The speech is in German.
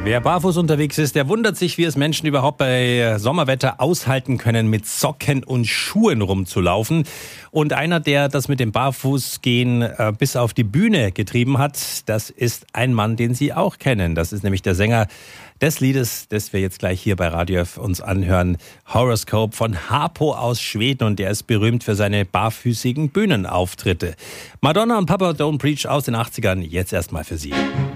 Wer barfuß unterwegs ist, der wundert sich, wie es Menschen überhaupt bei Sommerwetter aushalten können, mit Socken und Schuhen rumzulaufen. Und einer, der das mit dem Barfußgehen bis auf die Bühne getrieben hat, das ist ein Mann, den Sie auch kennen. Das ist nämlich der Sänger des Liedes, das wir jetzt gleich hier bei Radio F uns anhören, Horoscope von Harpo aus Schweden. Und der ist berühmt für seine barfüßigen Bühnenauftritte. Madonna und Papa Don't Preach aus den 80ern, jetzt erstmal für Sie.